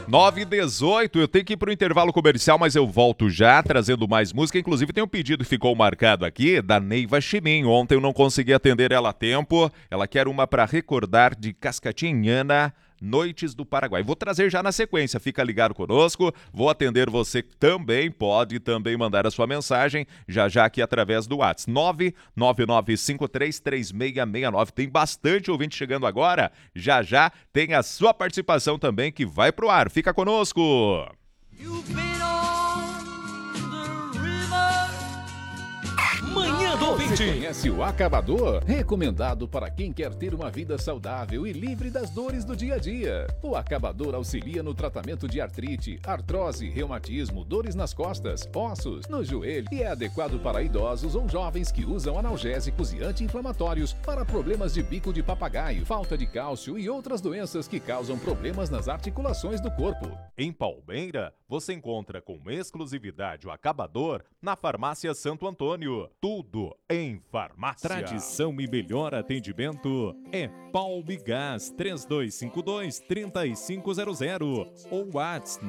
9h18, eu tenho que ir para o intervalo comercial, mas eu volto já, trazendo mais música. Inclusive tem um pedido que ficou marcado aqui, da Neiva Chimin. Ontem eu não consegui atender ela a tempo. Ela quer uma para recordar de Cascatinhana, Noites do Paraguai. Vou trazer já na sequência, fica ligado conosco. Vou atender você também, pode também mandar a sua mensagem, já aqui através do WhatsApp. 999533669. Tem bastante ouvinte chegando agora. Já tem a sua participação também que vai pro ar. Fica conosco. Manhã do Ouvinte. Você conhece o Acabador? Recomendado para quem quer ter uma vida saudável e livre das dores do dia a dia. O Acabador auxilia no tratamento de artrite, artrose, reumatismo, dores nas costas, ossos, no joelho e é adequado para idosos ou jovens que usam analgésicos e anti-inflamatórios para problemas de bico de papagaio, falta de cálcio e outras doenças que causam problemas nas articulações do corpo. Em Palmeira, você encontra com exclusividade o Acabador na Farmácia Santo Antônio. Tudo em farmácia. Tradição e melhor atendimento é Palmigás 3252-3500 ou WhatsApp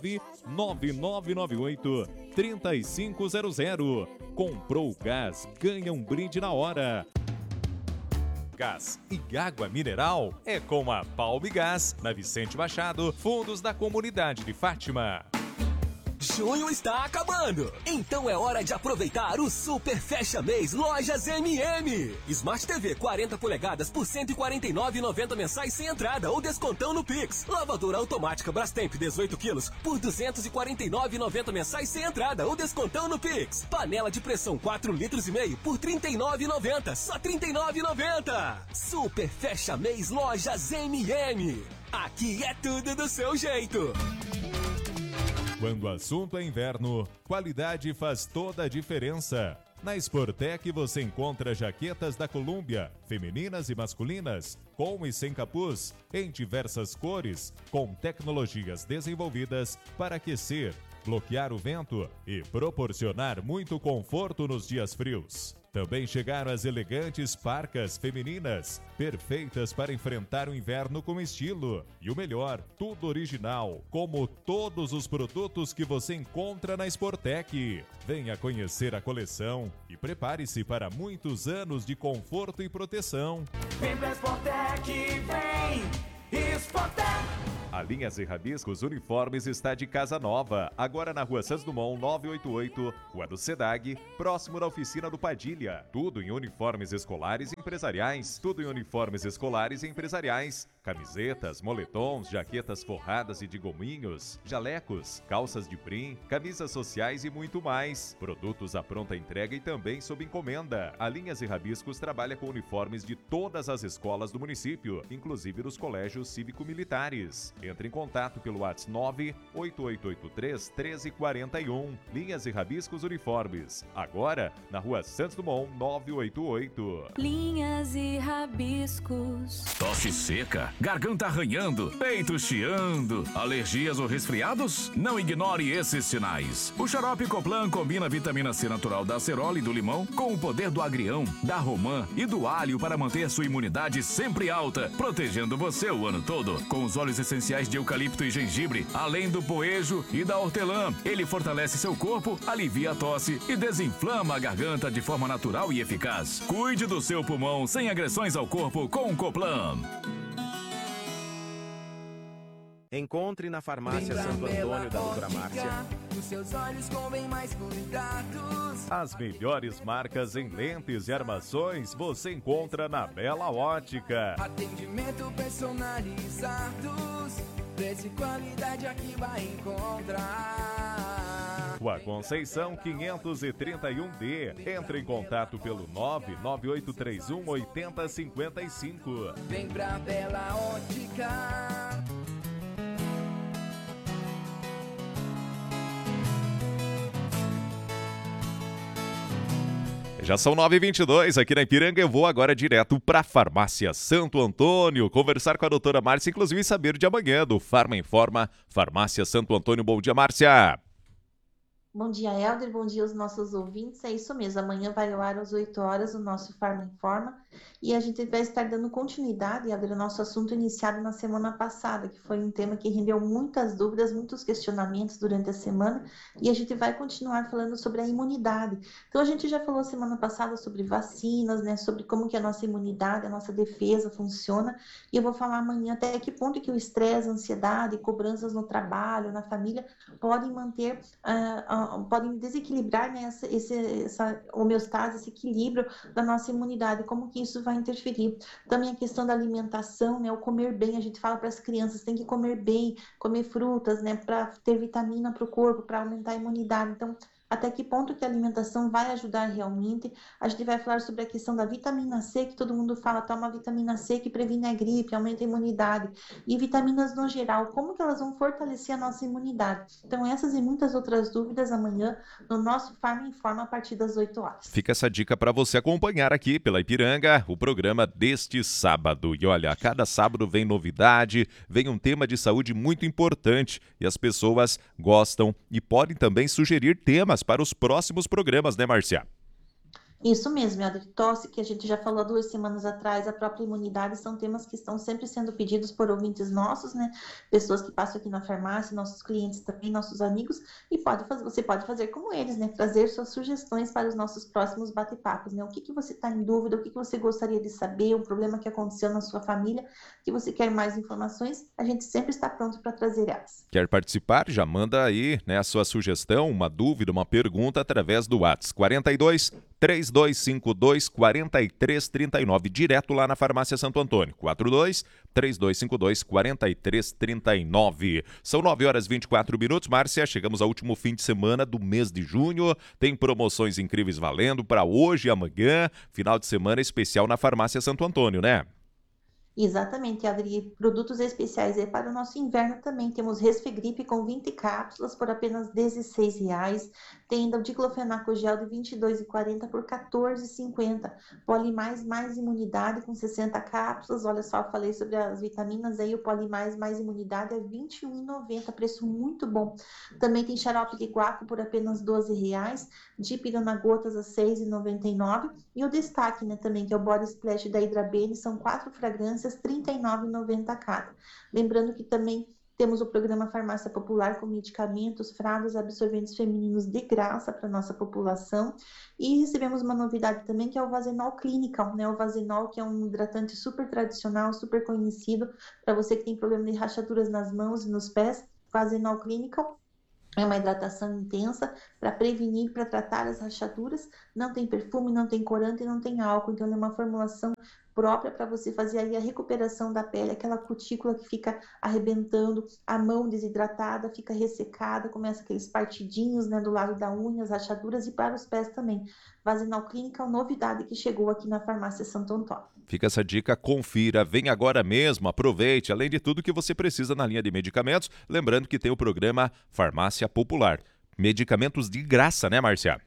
99998-3500. Comprou o gás, ganha um brinde na hora. Gás e água mineral é com a Palmigás, na Vicente Machado, Fundos da Comunidade de Fátima. Junho está acabando, então é hora de aproveitar o Super Fecha Mês Lojas MM. Smart TV 40 polegadas por R$ 149,90 mensais sem entrada ou descontão no Pix. Lavadora automática Brastemp 18 quilos por R$ 249,90 mensais sem entrada ou descontão no Pix. Panela de pressão 4 litros e meio por R$ 39,90, só R$ 39,90. Super Fecha Mês Lojas MM. Aqui é tudo do seu jeito. Quando o assunto é inverno, qualidade faz toda a diferença. Na Sportec você encontra jaquetas da Colômbia, femininas e masculinas, com e sem capuz, em diversas cores, com tecnologias desenvolvidas para aquecer, bloquear o vento e proporcionar muito conforto nos dias frios. Também chegaram as elegantes parcas femininas, perfeitas para enfrentar o inverno com estilo. E o melhor, tudo original, como todos os produtos que você encontra na Sportec. Venha conhecer a coleção e prepare-se para muitos anos de conforto e proteção. Vem pra Sportec, vem! Sportec! A Linhas e Rabiscos Uniformes está de casa nova, agora na Rua Santos Dumont 988, Rua do SEDAG, próximo da oficina do Padilha. Tudo em uniformes escolares e empresariais. Tudo em uniformes escolares e empresariais. Camisetas, moletons, jaquetas forradas e de gominhos, jalecos, calças de brim, camisas sociais e muito mais. Produtos à pronta entrega e também sob encomenda. A Linhas e Rabiscos trabalha com uniformes de todas as escolas do município, inclusive dos colégios cívico-militares. Entre em contato pelo WhatsApp 98883-1341. Linhas e Rabiscos Uniformes. Agora, na Rua Santos Dumont 988. Linhas e Rabiscos. Tosse seca, garganta arranhando, peito chiando, alergias ou resfriados? Não ignore esses sinais. O xarope Coplan combina a vitamina C natural da acerola e do limão com o poder do agrião, da romã e do alho para manter sua imunidade sempre alta, protegendo você o ano todo. Com os óleos essenciais de eucalipto e gengibre, além do poejo e da hortelã, ele fortalece seu corpo, alivia a tosse e desinflama a garganta de forma natural e eficaz. Cuide do seu pulmão sem agressões ao corpo com o Coplan. Encontre na Farmácia Santo Antônio da Doutora Márcia os seus olhos com bem mais cuidados. As melhores marcas em lentes e armações você encontra na Bela Ótica. Atendimento personalizado, preço e qualidade aqui vai encontrar. Rua Conceição 531D. Entre em contato pelo 99831-8055. Vem pra Bela Ótica. Já são 9h22 aqui na Ipiranga. Eu vou agora direto para a Farmácia Santo Antônio conversar com a doutora Márcia, inclusive saber de amanhã do Farma Informa. Farmácia Santo Antônio. Bom dia, Márcia. Bom dia, Helder. Bom dia aos nossos ouvintes. É isso mesmo. Amanhã vai ao ar às 8 horas o nosso Farma Informa. E a gente vai estar dando continuidade ao nosso assunto iniciado na semana passada, que foi um tema que rendeu muitas dúvidas, muitos questionamentos durante a semana, e a gente vai continuar falando sobre a imunidade. Então, a gente já falou semana passada sobre vacinas, né, sobre como que a nossa imunidade, a nossa defesa funciona, e eu vou falar amanhã até que ponto que o estresse, a ansiedade, cobranças no trabalho, na família, podem manter, podem desequilibrar, né, essa homeostase, esse equilíbrio da nossa imunidade, como que isso vai interferir. Também a questão da alimentação, né, o comer bem, a gente fala para as crianças, tem que comer bem, comer frutas, né, para ter vitamina para o corpo, para aumentar a imunidade. Então, até que ponto que a alimentação vai ajudar realmente. A gente vai falar sobre a questão da vitamina C, que todo mundo fala, toma vitamina C que previne a gripe, aumenta a imunidade. E vitaminas no geral, como que elas vão fortalecer a nossa imunidade? Então, essas e muitas outras dúvidas amanhã no nosso Farma Informa a partir das 8 horas. Fica essa dica para você acompanhar aqui pela Ipiranga o programa deste sábado. E olha, a cada sábado vem novidade, vem um tema de saúde muito importante e as pessoas gostam e podem também sugerir temas para os próximos programas, né, Márcia? Isso mesmo, a tosse, que a gente já falou 2 semanas atrás, a própria imunidade, são temas que estão sempre sendo pedidos por ouvintes nossos, né? Pessoas que passam aqui na farmácia, nossos clientes também, nossos amigos, e você pode fazer como eles, né? Trazer suas sugestões para os nossos próximos bate-papos, né? O que você está em dúvida, o que você gostaria de saber, um problema que aconteceu na sua família, que você quer mais informações, a gente sempre está pronto para trazer elas. Quer participar? Já manda aí, né, a sua sugestão, uma dúvida, uma pergunta através do WhatsApp 42 3252 4339, direto lá na Farmácia Santo Antônio. 42 3252 4339. São 9h24. Márcia, chegamos ao último fim de semana do mês de junho. Tem promoções incríveis valendo para hoje e amanhã. Final de semana especial na Farmácia Santo Antônio, né? Exatamente, Adri. Produtos especiais aí para o nosso inverno também. Temos Resfegripe com 20 cápsulas por apenas R$16. Tem ainda o diclofenaco gel de 22,40 por R$14,50. Polimais mais imunidade com 60 cápsulas. Olha só, eu falei sobre as vitaminas aí. O Polimais mais imunidade é R$21,90. Preço muito bom. Também tem xarope de guaco por apenas R$12. Dipirona gotas a R$6,99. E o destaque, né, também, que é o Body Splash da Hidrabene. São 4 fragrâncias, R$39,90 cada. Lembrando que também temos o programa Farmácia Popular com medicamentos, fraldas, absorventes femininos de graça para a nossa população. E recebemos uma novidade também, que é o Vazenol Clinical, né? O Vazenol, que é um hidratante super tradicional, super conhecido para você que tem problema de rachaduras nas mãos e nos pés. Vazenol Clinical é uma hidratação intensa para prevenir, para tratar as rachaduras. Não tem perfume, não tem corante e não tem álcool. Então, é uma formulação própria para você fazer aí a recuperação da pele, aquela cutícula que fica arrebentando, a mão desidratada, fica ressecada, começa aqueles partidinhos, né, do lado da unha, as rachaduras, e para os pés também. Vazenol Clinical, novidade que chegou aqui na Farmácia Santo Antônio. Fica essa dica, confira, vem agora mesmo, aproveite, além de tudo que você precisa na linha de medicamentos, lembrando que tem o programa Farmácia Popular. Medicamentos de graça, né, Márcia?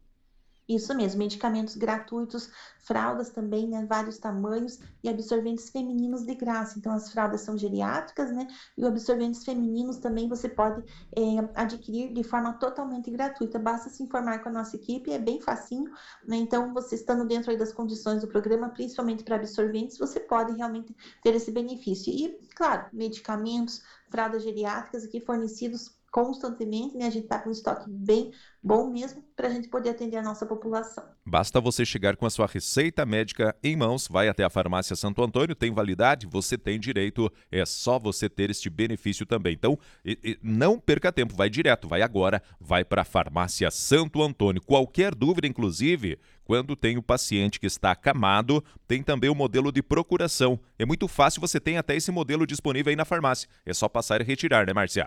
Isso mesmo, medicamentos gratuitos, fraldas também, né, vários tamanhos, e absorventes femininos de graça. Então, as fraldas são geriátricas, né, e os absorventes femininos também você pode adquirir de forma totalmente gratuita. Basta se informar com a nossa equipe, é bem facinho, né? Então, você estando dentro aí das condições do programa, principalmente para absorventes, você pode realmente ter esse benefício. E, claro, medicamentos, fraldas geriátricas aqui fornecidos constantemente, né? A gente está com um estoque bem bom mesmo para a gente poder atender a nossa população. Basta você chegar com a sua receita médica em mãos, vai até a Farmácia Santo Antônio, tem validade, você tem direito, é só você ter este benefício também. Então, não perca tempo, vai direto, vai agora, vai para a Farmácia Santo Antônio. Qualquer dúvida, inclusive, quando tem o paciente que está acamado, tem também o modelo de procuração. É muito fácil, você tem até esse modelo disponível aí na farmácia. É só passar e retirar, né, Márcia?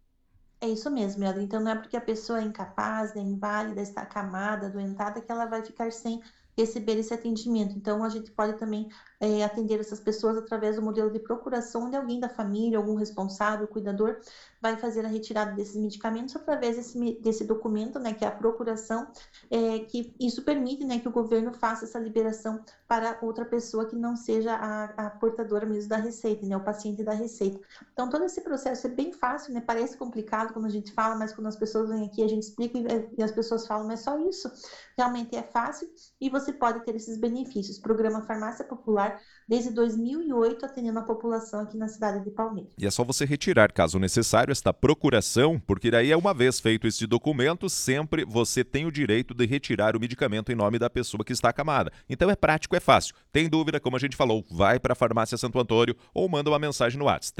É isso mesmo, Ela. Então, não é porque a pessoa é incapaz, né, inválida, está acamada, adoentada, que ela vai ficar sem receber esse atendimento. Então, a gente pode também atender essas pessoas através do modelo de procuração, onde alguém da família, algum responsável, cuidador, vai fazer a retirada desses medicamentos através desse documento, né, que é a procuração, que isso permite, né, que o governo faça essa liberação para outra pessoa que não seja a portadora mesmo da receita, né, o paciente da receita. Então, todo esse processo é bem fácil, né, parece complicado quando a gente fala, mas quando as pessoas vêm aqui, a gente explica e as pessoas falam, mas é só isso. Realmente é fácil e você pode ter esses benefícios. Programa Farmácia Popular, desde 2008, atendendo a população aqui na cidade de Palmeiras. E é só você retirar, caso necessário, esta procuração, porque daí, uma vez feito esse documento, sempre você tem o direito de retirar o medicamento em nome da pessoa que está acamada. Então é prático, é fácil. Tem dúvida, como a gente falou, vai para a Farmácia Santo Antônio ou manda uma mensagem no WhatsApp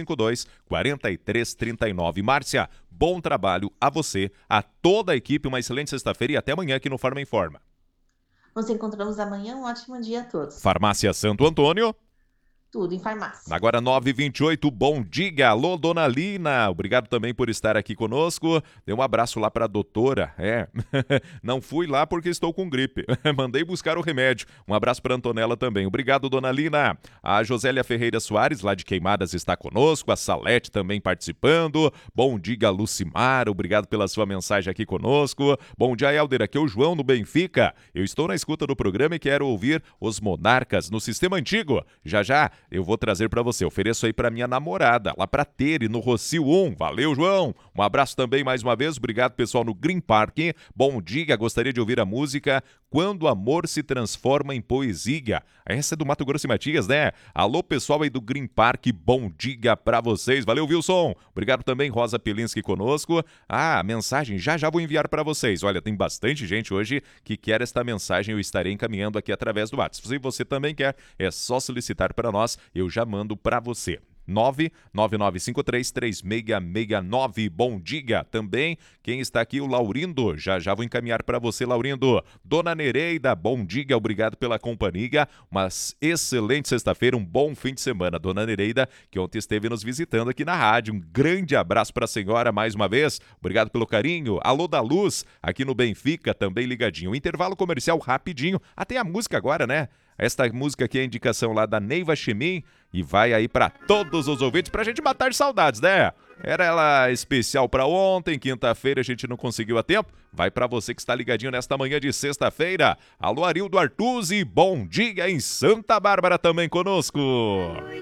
3252-4339. Márcia, bom trabalho a você, a toda a equipe, uma excelente sexta-feira e até amanhã aqui no Farma Informa. Nos encontramos amanhã, um ótimo dia a todos. Farmácia Santo Antônio. Tudo em farmácia. Agora 9h28, bom dia, alô Dona Lina, obrigado também por estar aqui conosco, dê um abraço lá para a doutora, não fui lá porque estou com gripe, mandei buscar o remédio, um abraço para Antonella também, obrigado Dona Lina, a Josélia Ferreira Soares lá de Queimadas está conosco, a Salete também participando, bom dia Lucimar, obrigado pela sua mensagem aqui conosco, bom dia Helder, aqui é o João do Benfica, eu estou na escuta do programa e quero ouvir os Monarcas no Sistema Antigo, já eu vou trazer para você, ofereço aí para minha namorada, lá para Tere, no Rocio 1. Valeu, João. Um abraço também mais uma vez, obrigado pessoal no Green Park. Bom dia, gostaria de ouvir a música Quando o Amor se Transforma em Poesia. Essa é do Mato Grosso e Matias, né? Alô, pessoal aí do Green Park, bom dia para vocês. Valeu, Wilson. Obrigado também, Rosa Pilinski conosco. A mensagem já vou enviar para vocês. Olha, tem bastante gente hoje que quer esta mensagem, eu estarei encaminhando aqui através do WhatsApp. Se você também quer, é só solicitar para nós, eu já mando para você. 999533669. Bom dia também. Quem está aqui? O Laurindo. Já vou encaminhar para você, Laurindo. Dona Nereida, bom dia. Obrigado pela companhia. Uma excelente sexta-feira, um bom fim de semana. Dona Nereida, que ontem esteve nos visitando aqui na rádio. Um grande abraço para a senhora mais uma vez. Obrigado pelo carinho. Alô da Luz, aqui no Benfica, também ligadinho. Intervalo comercial rapidinho. Até a música agora, né? Esta música aqui é a indicação lá da Neiva Chemin e vai aí para todos os ouvintes pra gente matar saudades, né? Era ela especial para ontem, quinta-feira a gente não conseguiu a tempo. Vai para você que está ligadinho nesta manhã de sexta-feira. Alô Arildo Artuzzi, bom dia em Santa Bárbara também conosco.